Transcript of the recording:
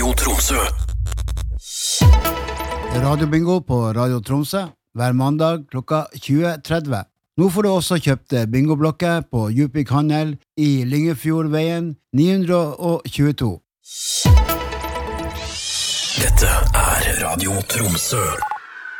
Radio Tromsø. Radiobingo på Radio Tromsø hver mandag klokka 20:30. Nå får du også kjøpt bingoblokker på Djupvik Handel i Lyngefjordveien 922. Dette Radio Tromsø.